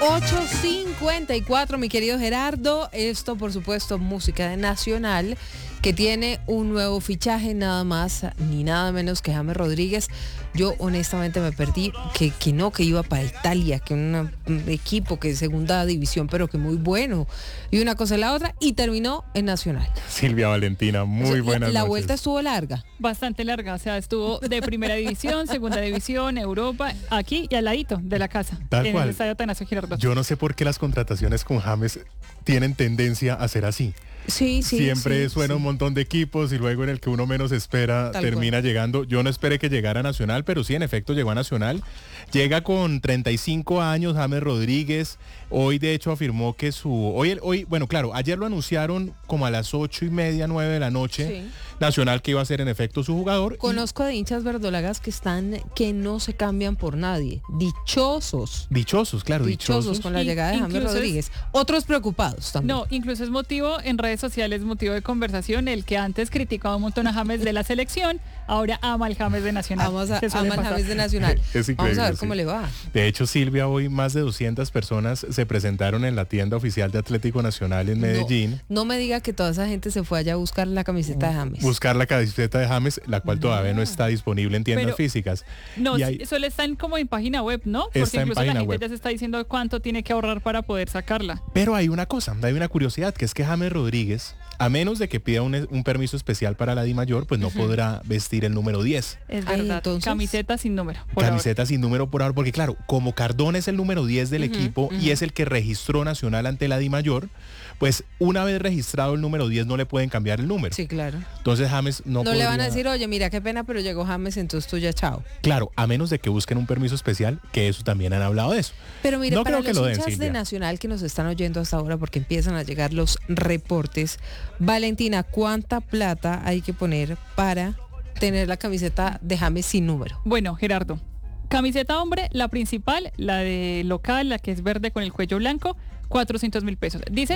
8:54, mi querido Gerardo. Esto, por supuesto, música de Nacional, que tiene un nuevo fichaje, nada más ni nada menos que James Rodríguez. Yo honestamente me perdí que iba para Italia, que un equipo que es segunda división, pero que muy bueno. Y una cosa y la otra, y terminó en Nacional. Silvia Valentina, muy buenas noches. La vuelta estuvo larga. Bastante larga, o sea, estuvo de primera división, segunda división, Europa, aquí y al ladito de la casa. Tal cual. El estadio Atanasio Girardot. Yo no sé por qué las contrataciones con James tienen tendencia a ser así. Sí, Siempre suena un montón de equipos y luego en el que uno menos espera termina llegando. Yo no esperé que llegara a Nacional, pero sí, en efecto, llegó a Nacional. Llega con 35 años James Rodríguez. Hoy, de hecho, afirmó que bueno, claro, ayer lo anunciaron como a las 8:30, 9 de la noche. Sí. Nacional, que iba a ser en efecto su jugador. Conozco de hinchas verdolagas que no se cambian por nadie. Dichosos. Claro. Dichosos con la llegada de James Rodríguez. Otros preocupados también. No, incluso es motivo en redes sociales, motivo de conversación, el que antes criticaba un montón a James de la selección, ahora ama al James de Nacional. Ama al James de Nacional. Es increíble, vamos a ver cómo le va. De hecho, Silvia, hoy más de 200 personas se presentaron en la tienda oficial de Atlético Nacional en Medellín. No me diga que toda esa gente se fue allá a buscar la camiseta de James. Buscar la camiseta de James, la cual todavía no está disponible en tiendas físicas. No, solo está como en página web, ¿no? Porque incluso la gente ya se está diciendo cuánto tiene que ahorrar para poder sacarla. Pero hay una curiosidad, que es que James Rodríguez, a menos de que pida un permiso especial para la DIMAYOR, pues no podrá vestir el número 10. Es verdad, entonces, camiseta sin número. Sin número por ahora, porque claro, como Cardona es el número 10 del equipo y es el que registró Nacional ante la DIMAYOR, pues una vez registrado el número 10 no le pueden cambiar el número. Sí, claro. Entonces James no le van a decir, oye, mira, qué pena, pero llegó James, entonces tú ya chao. Claro, a menos de que busquen un permiso especial, que eso también han hablado de eso. Pero mire, no para creo que los lo den, hinchas Silvia. de Nacional que nos están oyendo hasta ahora, porque empiezan a llegar los reportes, Valentina, ¿cuánta plata hay que poner para tener la camiseta de James sin número? Bueno, Gerardo, camiseta hombre, la principal, la de local, la que es verde con el cuello blanco, 400,000 pesos. Dice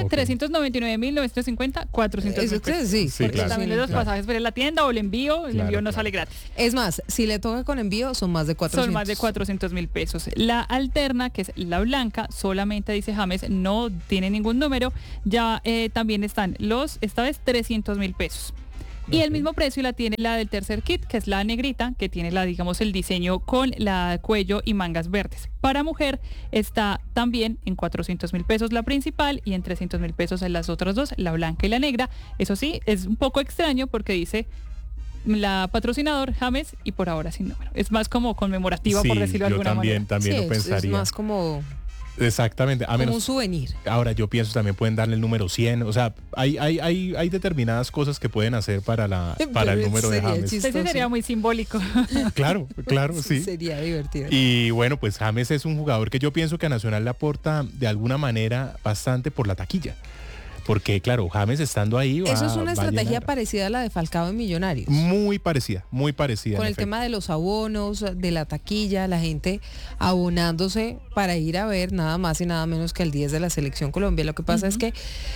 399,950, 400,000 pesos. Sí, porque claro. también los pasajes ver en la tienda o el envío no sale gratis. Es más, si le toca con envío son más de 400. Son más de 400,000 pesos. La alterna, que es la blanca, solamente dice James, no tiene ningún número. Ya también están esta vez 300,000 pesos. Y el mismo precio la tiene la del tercer kit, que es la negrita, que tiene el diseño con la cuello y mangas verdes. Para mujer está también en 400,000 pesos la principal y en 300,000 pesos en las otras dos, la blanca y la negra. Eso sí, es un poco extraño porque dice la patrocinador James y por ahora sin número. Es más como conmemorativa, por decirlo de alguna manera. También lo pensaría. Es más como... Exactamente, como un souvenir. Ahora yo pienso también pueden darle el número 100, o sea, hay determinadas cosas que pueden hacer para el número de James. Ese sería muy simbólico. Claro, sí. Sería divertido. Y bueno, pues James es un jugador que yo pienso que a Nacional le aporta de alguna manera bastante por la taquilla. Porque, claro, James estando ahí eso es una estrategia parecida a la de Falcao en Millonarios. Muy parecida. Con el tema de los abonos, de la taquilla, la gente abonándose para ir a ver nada más y nada menos que el 10 de la Selección Colombia. Lo que pasa es que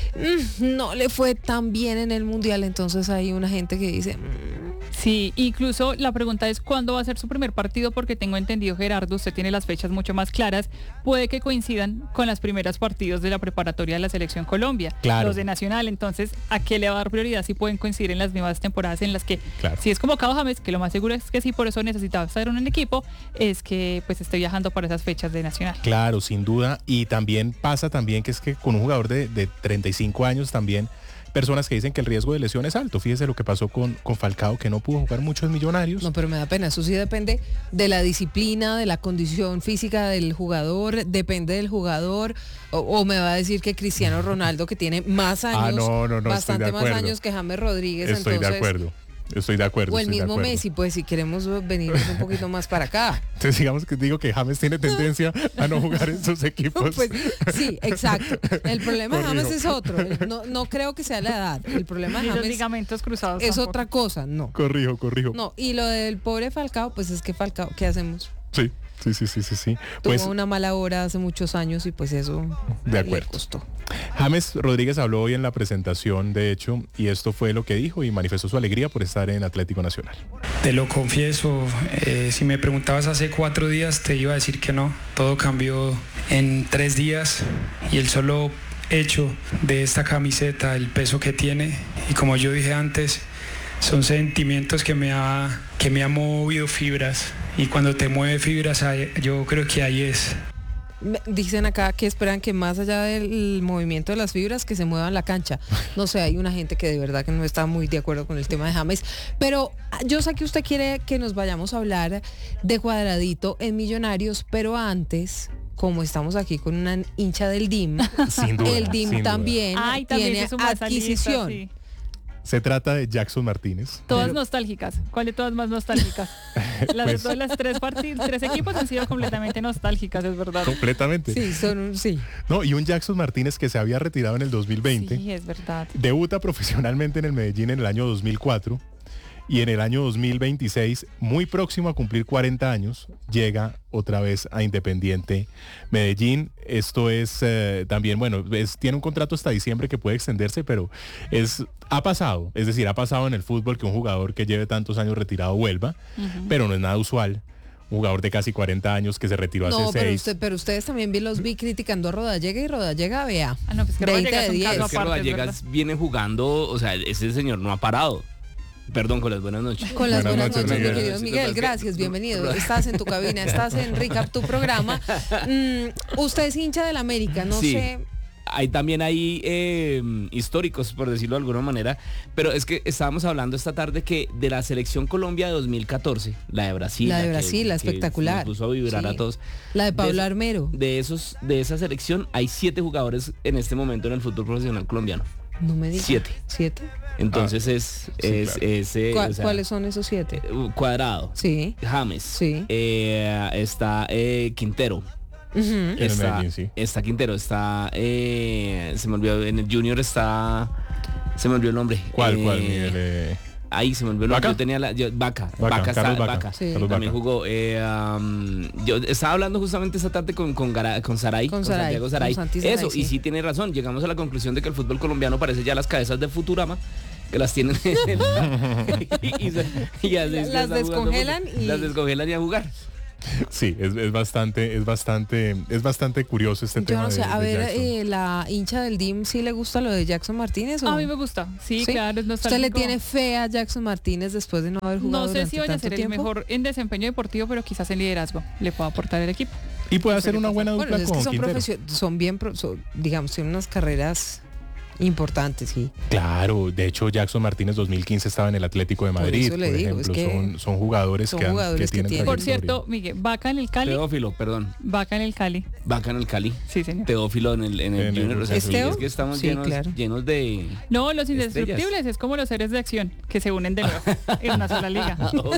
no le fue tan bien en el Mundial, entonces hay una gente que dice... Sí, incluso la pregunta es ¿cuándo va a ser su primer partido? Porque tengo entendido, Gerardo, usted tiene las fechas mucho más claras, puede que coincidan con los primeros partidos de la preparatoria de la Selección Colombia, los de Nacional. Entonces, ¿a qué le va a dar prioridad si pueden coincidir en las mismas temporadas en las que si es convocado James, que lo más seguro es que sí, por eso necesitaba estar en un equipo, es que pues esté viajando para esas fechas de Nacional? Claro, sin duda. Y también pasa que es que con un jugador de 35 años también, personas que dicen que el riesgo de lesión es alto. Fíjese lo que pasó con Falcao, que no pudo jugar muchos Millonarios. No, pero me da pena. Eso sí depende de la disciplina, de la condición física del jugador, depende del jugador. O me va a decir que Cristiano Ronaldo, que tiene más años, bastante más años que James Rodríguez. Estoy de acuerdo. O el mismo Messi, pues si queremos venir un poquito más para acá. Entonces digo que James tiene tendencia a no jugar en sus equipos. Pues sí, exacto. El problema de James es otro. No creo que sea la edad. El problema de James, los ligamentos cruzados es otra cosa, no. Corrijo. No, y lo del pobre Falcao, pues es que Falcao, ¿qué hacemos? Sí. Tuvo una mala hora hace muchos años y pues eso de acuerdo. Le costó. James Rodríguez habló hoy en la presentación, de hecho, y esto fue lo que dijo y manifestó su alegría por estar en Atlético Nacional. Te lo confieso, si me preguntabas hace 4 días te iba a decir que no. Todo cambió en 3 días y el solo hecho de esta camiseta, el peso que tiene, y como yo dije antes, son sentimientos que me ha movido fibras, y cuando te mueve fibras, yo creo que ahí es. Dicen acá que esperan que más allá del movimiento de las fibras, que se muevan la cancha. No sé, hay una gente que de verdad que no está muy de acuerdo con el tema de James, pero yo sé que usted quiere que nos vayamos a hablar de Cuadradito en Millonarios, pero antes, como estamos aquí con una hincha del DIM, sin duda, el DIM también tiene adquisición. Sí. Se trata de Jackson Martínez. Todas nostálgicas. ¿Cuál de todas más nostálgicas? Las tres equipos han sido completamente nostálgicas, es verdad. Completamente. Sí, sí. No, y un Jackson Martínez que se había retirado en el 2020. Sí, es verdad. Debuta profesionalmente en el Medellín en el año 2004 y en el año 2026, muy próximo a cumplir 40 años, llega otra vez a Independiente Medellín. Esto es también, bueno, tiene un contrato hasta diciembre que puede extenderse, pero ha pasado en el fútbol que un jugador que lleve tantos años retirado vuelva, pero no es nada usual. Un jugador de casi 40 años que se retiró hace 6. Pero ustedes también los vi criticando a Rodallega, y Rodallega, vea. No, pues que 20 Rodallega de 10. Es que Rodallega viene jugando, o sea, ese señor no ha parado. Perdón, con las buenas noches. Con las buenas noches, mi Miguel. querido Miguel, gracias, bienvenido. Estás en tu cabina, estás en Recap, tu programa. Usted es hincha del América, no sé. También hay históricos, por decirlo de alguna manera, pero es que estábamos hablando esta tarde que de la selección Colombia de 2014, la de Brasil. La de Brasil, la espectacular. Nos puso a vibrar a todos. La de Pablo Armero. De esa selección hay 7 jugadores en este momento en el fútbol profesional colombiano. No me digas. 7. Entonces ¿Cuáles son esos 7? Cuadrado. Sí. James. Sí. Está Quintero. Está Quintero, está se me olvidó, en el Junior está, se me olvidó el nombre. ¿Cuál, Miguel? Ahí se me olvidó el nombre. Yo tenía Vaca. Sí. También jugó. Yo estaba hablando justamente esta tarde con Saray, con Santiago Saray. Eso, y sí tiene razón. Llegamos a la conclusión de que el fútbol colombiano parece ya las cabezas de Futurama, que las tienen y las descongelan las descongelan y a jugar. Sí, es bastante curioso este tema. Yo no sé, a ver, Jackson. la hincha del DIM, ¿sí le gusta lo de Jackson Martínez? ¿O? A mí me gusta, sí, claro, es nostálgico. ¿Usted le tiene fe a Jackson Martínez después de no haber jugado? No sé si vaya a ser tiempo? el mejor en desempeño deportivo, pero quizás en liderazgo le pueda aportar el equipo. Y puede hacer una buena dupla es con que Quintero. digamos, tienen unas carreras importantes, sí. Claro, de hecho Jackson Martínez 2015 estaba en el Atlético de Madrid, por ejemplo. Es que son jugadores que tienen Por cierto, Miguel, Vaca en el Cali. Teófilo, perdón. Vaca en el Cali. Vaca en el Cali. Sí, señor. Teófilo en el Junior. O sea, ¿Es sí, Teo? es que estamos Sí, claro. llenos de... No, los indestructibles estrellas. es como los seres de acción que se unen de nuevo en una sola liga.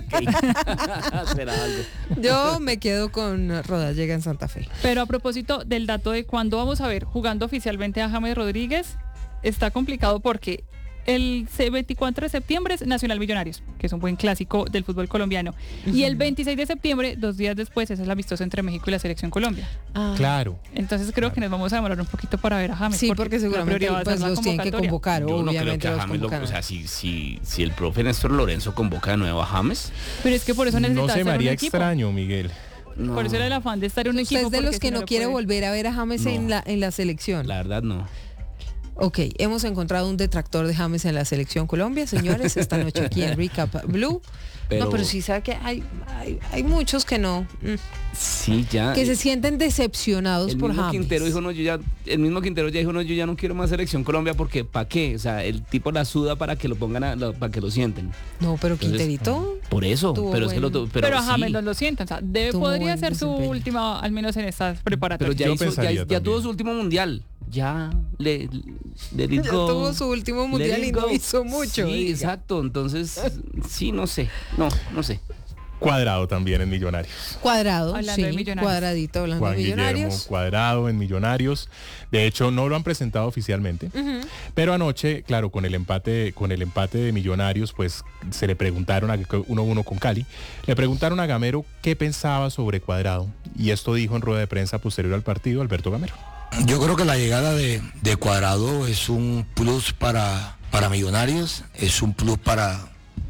Ok. Será algo. Yo me quedo con Rodallega en Santa Fe. Pero a propósito del dato de cuándo vamos a ver jugando oficialmente a James Rodríguez, está complicado porque el 24 de septiembre es Nacional Millonarios, que es un buen clásico del fútbol colombiano. Y el 26 de septiembre, 2 días después, es el amistoso entre México y la selección Colombia. Claro. Entonces creo que nos vamos a demorar un poquito para ver a James. Sí, porque seguramente pues, los tienen que convocar, Yo no creo obviamente que a los James convocan. o sea, si el profe Néstor Lorenzo convoca de nuevo a James, Pero es que por eso necesita No se estar me en un haría equipo. extraño, Miguel. no, Por eso era el afán de estar en un Usted equipo. es de los porque que si no lo quiere puede- volver a ver a James No. en la selección. la verdad no. Ok, hemos encontrado un detractor de James en la selección Colombia, señores, esta noche aquí en Recap Blue. Pero, No, pero sí sabe que hay muchos que no, sí, ya. que se sienten decepcionados el por mismo James. Quintero dijo, el mismo Quintero ya dijo, no, yo ya no quiero más selección Colombia porque ¿para qué? O sea, el tipo la suda para que lo pongan, para que lo sienten. No, pero Entonces, Quinterito, Por eso, Tuvo pero es que buen- Pero a sí. James no lo sientan. O sea, Tuvo podría buen ser su desempeño. última, al menos en estas Pero preparatorias. ya, Yo hizo, pensaría ya también. tuvo su último mundial. Ya le ya tuvo su último mundial y no hizo mucho. Sí, diga. exacto. Entonces, sí, no sé. No sé. Cuadrado también en Millonarios. Cuadrado, Hablando sí, de Millonarios. Cuadradito hablando Juan de Guillermo Millonarios. Cuadrado en Millonarios. De hecho, no lo han presentado oficialmente. Pero anoche, claro, con el empate de Millonarios, pues se le preguntaron a 1-1 con Cali. Le preguntaron a Gamero qué pensaba sobre Cuadrado. Y esto dijo en rueda de prensa posterior al partido Alberto Gamero. Yo creo que la llegada de Cuadrado es un plus para Millonarios, es un plus para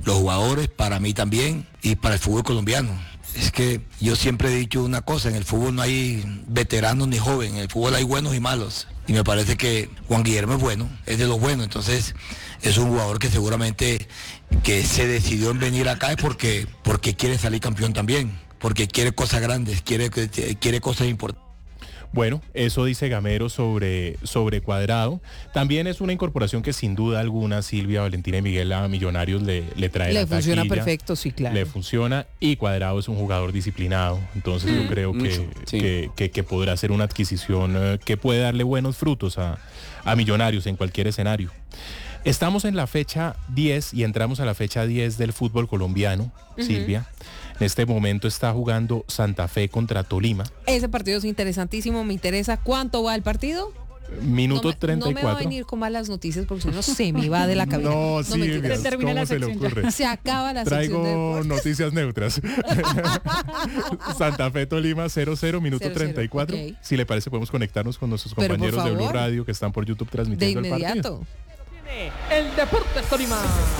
los jugadores, para mí también y para el fútbol colombiano. Es que yo siempre he dicho una cosa, en el fútbol no hay veteranos ni jóvenes, en el fútbol hay buenos y malos. Y me parece que Juan Guillermo es bueno, es de los buenos, entonces es un jugador que seguramente que se decidió en venir acá es porque quiere salir campeón también, porque quiere cosas grandes, quiere cosas importantes. Bueno, eso dice Gamero sobre Cuadrado. También es una incorporación que sin duda alguna Silvia, Valentina y Miguel a Millonarios le trae la taquilla. Le funciona perfecto, sí, claro. Le funciona y Cuadrado es un jugador disciplinado. Entonces yo creo que podrá ser una adquisición que puede darle buenos frutos a Millonarios en cualquier escenario. Estamos en la fecha 10 y entramos a la fecha 10 del fútbol colombiano, Silvia. En este momento está jugando Santa Fe contra Tolima. Ese partido es interesantísimo, me interesa. ¿Cuánto va el partido? Minuto 34. No me va a venir con malas noticias porque si no se me va de la cabeza. No, sí, ¿cómo se le ocurre? Se acaba la sección. Traigo noticias neutras. Santa Fe Tolima 0-0, minuto 34. Okay. Si le parece podemos conectarnos con nuestros compañeros de Blue Radio que están por YouTube transmitiendo el partido. De inmediato. El Deportes Tolima.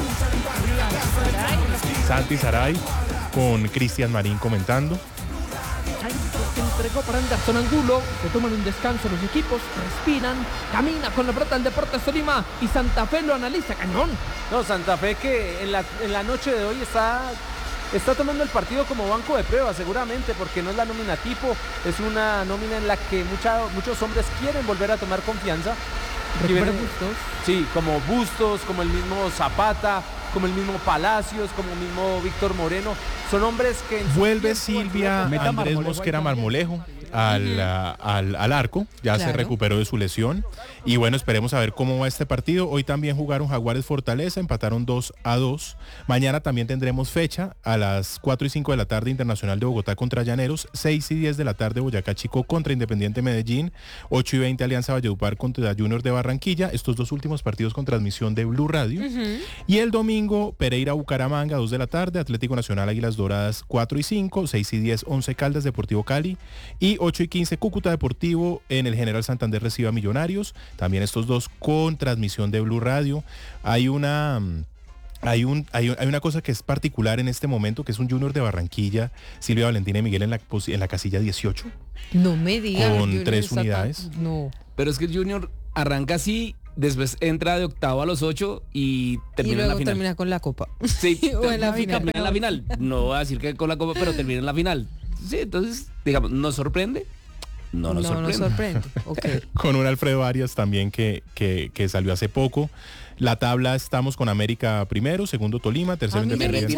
Santi Saray con Cristian Marín comentando. Se entregó para Anderson Angulo, se toman un descanso los equipos, respiran, camina con la pelota del Deportes Tolima y Santa Fe lo analiza cañón. No, Santa Fe que en la noche de hoy está tomando el partido como banco de prueba seguramente, porque no es la nómina tipo, es una nómina en la que muchos hombres quieren volver a tomar confianza. Bustos. Sí, como Bustos, como el mismo Zapata, como el mismo Palacios, como el mismo Víctor Moreno. Son hombres que... Vuelve Silvia Andrés Mosquera Marmolejo al arco, ya se recuperó de su lesión. Y bueno, esperemos a ver cómo va este partido. Hoy también jugaron Jaguares Fortaleza, empataron 2-2. Mañana también tendremos fecha a las 4 y 5 de la tarde, Internacional de Bogotá contra Llaneros, 6 y 10 de la tarde, Boyacá Chico contra Independiente Medellín, 8 y 20 Alianza Valledupar contra Junior de Barranquilla, estos dos últimos partidos con transmisión de Blue Radio. Y el domingo, Pereira Bucaramanga, 2 de la tarde, Atlético Nacional Águilas Doradas, 4 y 5, 6 y 10, 11 Caldas Deportivo Cali, y 8 y 15 Cúcuta Deportivo en el General Santander recibe a Millonarios, también estos dos con transmisión de Blue Radio. Hay una cosa que es particular en este momento, que es un Junior de Barranquilla, Silvia, Valentina y Miguel en la casilla 18. No me digas. Con 3 unidades. No. Pero es que el Junior arranca así, después entra de octavo a los 8 y termina en la final. Termina con la copa. Sí, o en la final. Termina en la final. No voy a decir que con la copa, pero termina en la final. Sí, entonces, digamos, ¿nos sorprende? No nos sorprende. Okay. Con un Alfredo Arias también que salió hace poco. La tabla estamos con América primero, segundo Tolima, tercero Independiente.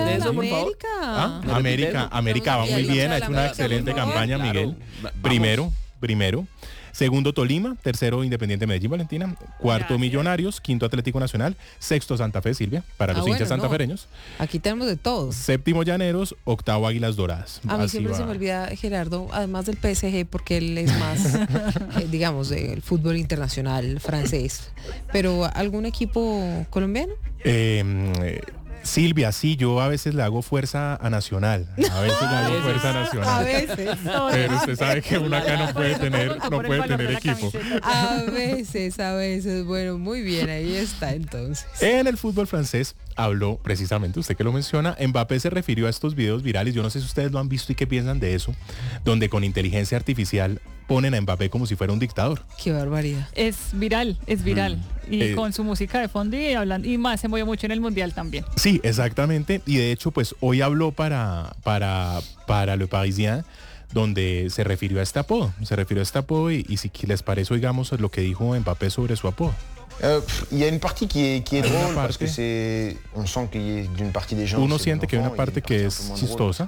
América va muy bien, ha hecho una excelente campaña, Miguel. Primero. Segundo Tolima, tercero Independiente Medellín, Valentina, cuarto Millonarios, quinto Atlético Nacional, sexto Santa Fe, Silvia, para los hinchas santafereños. Aquí tenemos de todos. Séptimo Llaneros, octavo Águilas Doradas. A mí siempre se me olvida Gerardo, además del PSG, porque él es más, digamos, del fútbol internacional francés. Pero ¿algún equipo colombiano? Silvia, sí, yo a veces le hago fuerza a Nacional. A veces. Pero usted sabe que uno acá no puede tener equipo. A veces. Bueno, muy bien, ahí está entonces. En el fútbol francés habló precisamente, usted que lo menciona, Mbappé se refirió a estos videos virales, yo no sé si ustedes lo han visto y qué piensan de eso, donde con inteligencia artificial ponen a Mbappé como si fuera un dictador. Qué barbaridad. Es viral. Y con su música de fondo y hablando, y más se movió mucho en el Mundial también. Sí, exactamente. Y de hecho, pues hoy habló para Le Parisien, donde se refirió a este apodo. Y si les parece, oigamos lo que dijo Mbappé sobre su apodo. Y hay una parte que es drôle parce que uno siente que hay una parte que es chistosa.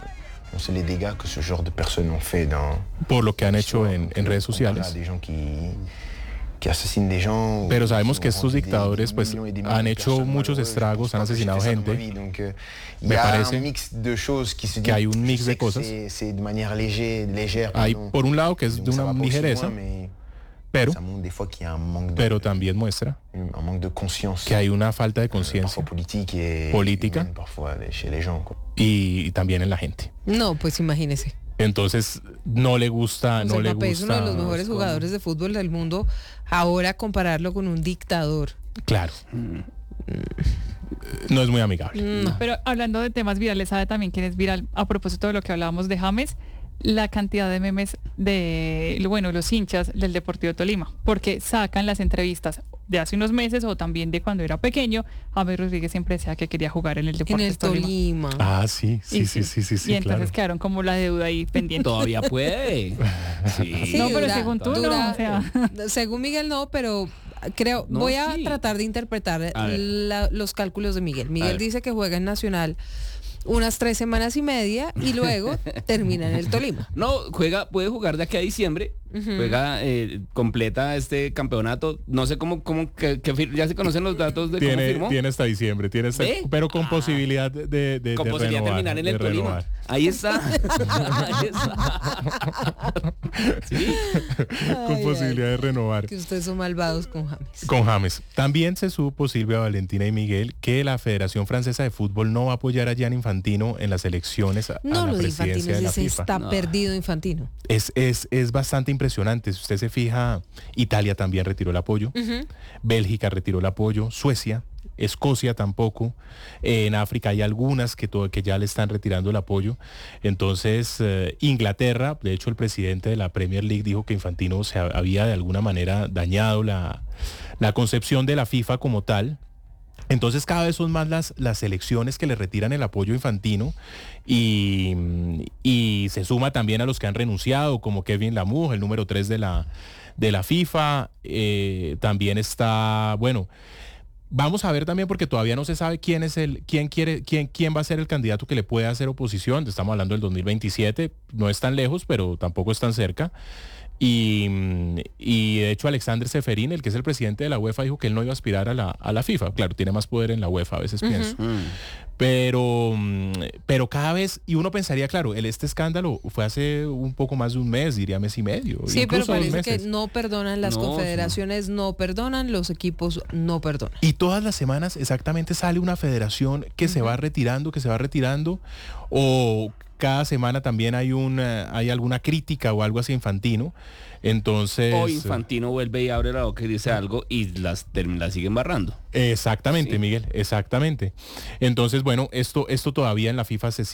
Por lo que han hecho en redes sociales. Pero sabemos que estos dictadores pues han hecho muchos estragos, han asesinado gente. Me parece que hay un mix de cosas. Hay por un lado que es de una ligereza, pero también muestra que hay una falta de conciencia política y también en la gente. No, pues imagínese. Entonces no le gusta. Mbappé es uno de los mejores jugadores de fútbol del mundo. Ahora compararlo con un dictador. Claro. no es muy amigable. No. Pero hablando de temas virales, ¿sabe también quién es viral? A propósito de lo que hablábamos de James, la cantidad de memes de, los hinchas del Deportivo Tolima, porque sacan las entrevistas de hace unos meses o también de cuando era pequeño. James Rodríguez siempre decía que quería jugar en el Deportivo Tolima. Ah, sí. Y entonces quedaron como la deuda ahí pendiente. Todavía puede. Sí, no, pero según tú no, o sea. Según Miguel no, pero creo, voy a tratar de interpretar los cálculos de Miguel. Miguel dice que juega en Nacional unas 3 semanas y media y luego termina en el Tolima. No, puede jugar de aquí a diciembre, juega, completa este campeonato, no sé cómo ya se conocen los datos de cómo firmó. Tiene hasta diciembre, pero con posibilidad de con posibilidad de terminar en el Tolima. Ahí está. ¿Sí? Con posibilidad de renovar. Que ustedes son malvados con James. Con James. También se supo, Silvia, Valentina y Miguel, que la Federación Francesa de Fútbol no va a apoyar a Gianni Infantino en las elecciones a la presidencia de la FIFA. Está perdido Infantino. Es bastante impresionante. Si usted se fija, Italia también retiró el apoyo, Bélgica retiró el apoyo, Suecia, Escocia tampoco, en África hay algunas que ya le están retirando el apoyo. Entonces Inglaterra, de hecho el presidente de la Premier League dijo que Infantino se había de alguna manera dañado la concepción de la FIFA como tal. Entonces cada vez son más las selecciones que le retiran el apoyo a Infantino y se suma también a los que han renunciado, como Kevin Lamour, el número 3 de la FIFA. También está, vamos a ver también, porque todavía no se sabe quién va a ser el candidato que le puede hacer oposición. Estamos hablando del 2027, no es tan lejos, pero tampoco es tan cerca. Y de hecho Alexander Seferin, el que es el presidente de la UEFA, dijo que él no iba a aspirar a la FIFA. Claro, tiene más poder en la UEFA, a veces pienso. Pero cada vez, y uno pensaría, claro, este escándalo fue hace un poco más de un mes, diría mes y medio. Sí, pero parece que no perdonan, las confederaciones no perdonan, los equipos no perdonan. Y todas las semanas exactamente sale una federación que se va retirando, o cada semana también hay alguna crítica o algo así Infantino. Entonces, o Infantino vuelve y abre la boca y dice algo y las siguen barrando. Exactamente, sí. Miguel, exactamente. Entonces, esto todavía en la FIFA se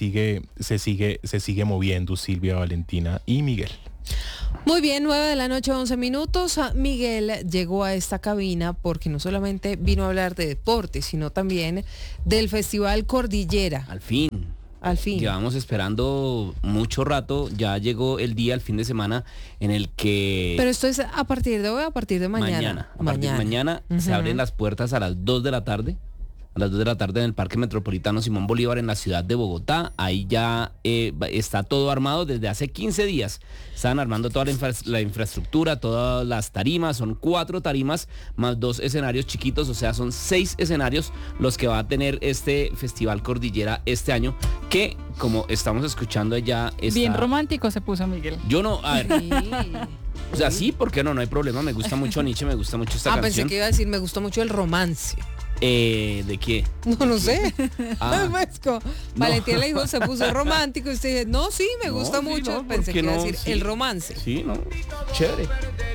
sigue moviendo, Silvia, Valentina y Miguel. Muy bien, 9:11 p.m. Miguel llegó a esta cabina porque no solamente vino a hablar de deporte, sino también del Festival Cordillera. Al fin. Llevamos esperando mucho rato, ya llegó el fin de semana en el que... Pero esto es a partir de hoy, a partir de mañana. Mañana se abren las puertas a las 2 de la tarde. A las 2 de la tarde en el Parque Metropolitano Simón Bolívar en la ciudad de Bogotá. Ahí ya está todo armado desde hace 15 días. Están armando toda la infraestructura, todas las tarimas. Son 4 tarimas más 2 escenarios chiquitos. O sea, son 6 escenarios los que va a tener este Festival Cordillera este año. Que, como estamos escuchando ya... Bien romántico se puso Miguel. Yo no... A ver... Sí. O sea, sí, ¿por qué no? No hay problema. Me gusta mucho Nietzsche, me gusta mucho esta canción. Pensé que iba a decir, me gustó mucho el romance. ¿De qué? No sé. Valentina le dijo, se puso romántico y usted dice, no, sí, me gusta mucho. Pensé que iba a decir el romance. Sí, no, chévere.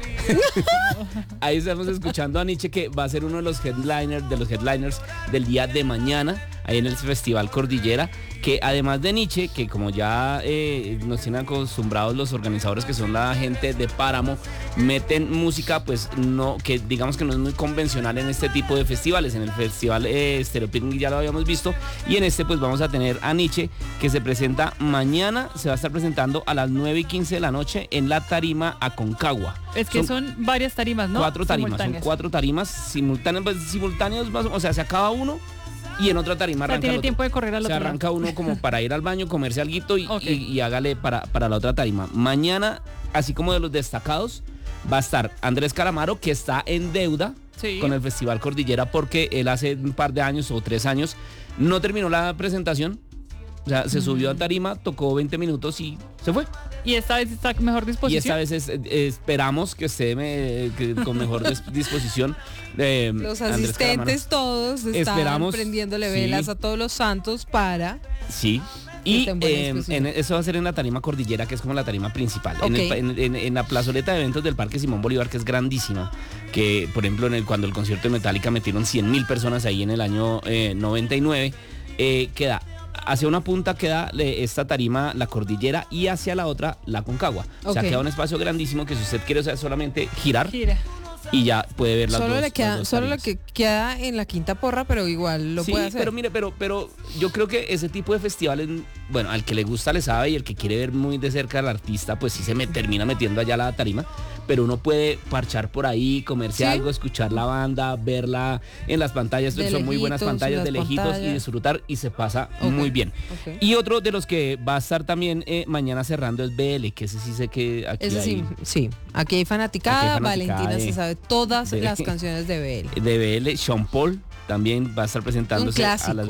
Ahí estamos escuchando a Nietzsche, que va a ser uno de los headliners del día de mañana, ahí en el Festival Cordillera, que además de Nietzsche, que como ya nos tienen acostumbrados los organizadores, que son la gente de Páramo, meten música pues que digamos que no es muy convencional en este tipo de festivales. En el festival Stereo Picnic ya lo habíamos visto, y en este pues vamos a tener a Nietzsche, que se presenta mañana, se va a estar presentando a las 9:15 de la noche en la tarima Aconcagua. Es que son varias tarimas, ¿no? 4 tarimas, son 4 tarimas simultáneas, o sea, se acaba uno y en otra tarima arranca tiene tiempo de correr al otro. Se arranca uno como para ir al baño, comerse alguito y hágale para la otra tarima. Mañana, así como de los destacados, va a estar Andrés Calamaro, que está en deuda con el Festival Cordillera porque él hace un par de años o 3 años no terminó la presentación. O sea, se subió a tarima, tocó 20 minutos y se fue. ¿Y esta vez está con mejor disposición? Y esta vez esperamos que esté con mejor disposición. Los asistentes todos están prendiéndole velas a todos los santos para... Sí. Y eso va a ser en la tarima cordillera, que es como la tarima principal. Okay. En la plazoleta de eventos del Parque Simón Bolívar, que es grandísima, que por ejemplo cuando el concierto de Metallica metieron 100.000 personas ahí en el año 99, queda hacia una punta queda esta tarima, la cordillera, y hacia la otra la Concagua. Okay. O sea, queda un espacio grandísimo que si usted quiere, o sea, solamente gira. Y ya puede ver las dos. Solo lo que queda en la Quinta Porra, pero igual lo puede hacer. Pero mire, pero yo creo que ese tipo de festivales, bueno, al que le gusta le sabe, y el que quiere ver muy de cerca al artista, pues sí termina metiendo allá la tarima, pero uno puede parchar por ahí, comerse algo, escuchar la banda, verla en las pantallas, son muy buenas pantallas de lejitos y disfrutar, y se pasa muy bien. Okay. Y otro de los que va a estar también mañana cerrando es BL, que ese sí sé que aquí sí, aquí hay fanaticada, Valentina se sabe todas las canciones de BL. De BL, Sean Paul también va a estar presentándose a las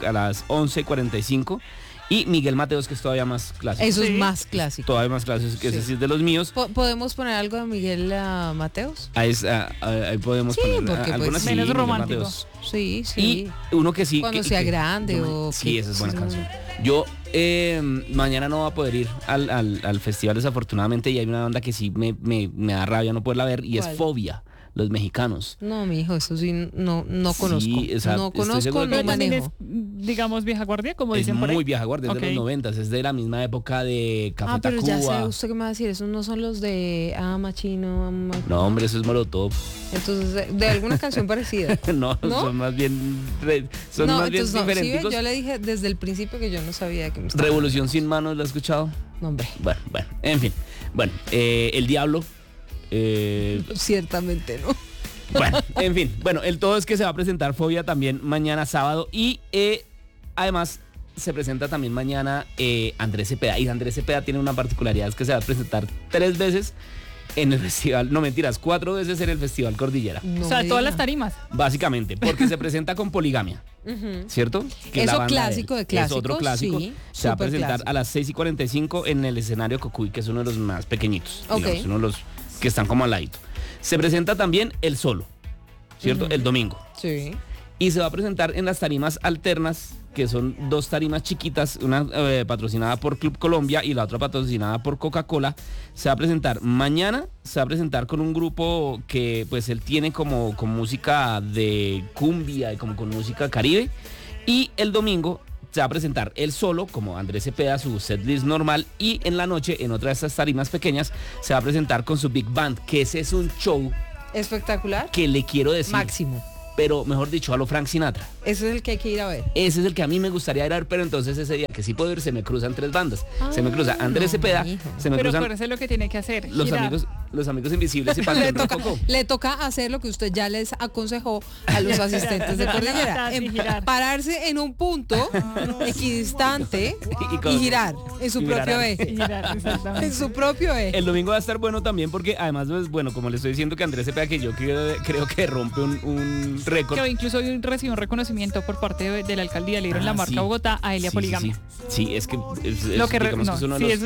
11:45. Y Miguel Mateos, que es todavía más clásico. Eso es más clásico. Todavía más clásico, que ese sí es de los míos. ¿Podemos poner algo de Miguel Mateos? Ahí podemos poner algunas menos romántico. Sí. Y uno que sí. Cuando sea grande o... Sí, esa es buena canción. Yo mañana no voy a poder ir al festival, desafortunadamente, y hay una banda que sí me da rabia no poderla ver, y es Fobia. Los mexicanos. No, mi hijo, eso sí no conozco. Sí, o sea, no conozco, no manejo. Es, digamos, vieja guardia, como dicen por ahí. Es muy vieja guardia, es de los 90, es de la misma época de Café Tacuba. Pero ya sé, ¿usted qué me va a decir? Esos no son los de Machino. No, hombre, eso es Molotov. Entonces, de alguna canción parecida. ¿No? Son más bien diferentes. Sí, yo le dije desde el principio que yo no sabía que me estaba... Revolución sin manos, ¿la has escuchado? No, hombre. Bueno, en fin. Bueno, El Diablo. Ciertamente no. Bueno, en fin. Bueno, el todo es que se va a presentar Fobia también mañana sábado, y además se presenta también mañana Andrés Cepeda. Y Andrés Cepeda tiene una particularidad, es que se va a presentar 3 veces en el festival, 4 veces en el Festival Cordillera. O sea, todas las tarimas. Básicamente, porque se presenta con Poligamia. ¿Cierto? Que eso clásico de clásicos. Es otro clásico. Sí, se va a presentar a las 6:45 en el escenario Cocuy, que es uno de los más pequeñitos. Digamos, uno de los que están como al ladito. Se presenta también El Solo, ¿cierto? El domingo. Sí. Y se va a presentar en las tarimas alternas, que son 2 tarimas chiquitas, una patrocinada por Club Colombia y la otra patrocinada por Coca-Cola. Se va a presentar mañana, se va a presentar con un grupo que pues él tiene como con música de cumbia y como con música caribe. Y el domingo se va a presentar él solo, como Andrés Cepeda, su setlist normal, y en la noche, en otra de estas tarimas pequeñas, se va a presentar con su Big Band, que ese es un show espectacular, que le quiero decir máximo, pero mejor dicho, a lo Frank Sinatra. Ese es el que hay que ir a ver. Ese es el que a mí me gustaría ir a ver, pero entonces ese día que sí puedo ir, se me cruzan 3 bandas. Se me cruza Andrés Cepeda, se me cruzan... Pero eso es lo que tiene que hacer, los amigos invisibles, y le toca hacer lo que usted ya les aconsejó a los asistentes de Cordillera, pararse en un punto equidistante y girar en su propio eje. En su propio eje. El domingo va a estar bueno también, porque además, pues, bueno, como le estoy diciendo, que Andrés Cepeda, que yo creo que rompe un récord. Que incluso hoy recibió un reconocimiento por parte de la alcaldía, le dieron la marca Bogotá a Elia Poligamia. Sí, es que lo que digamos que es uno de los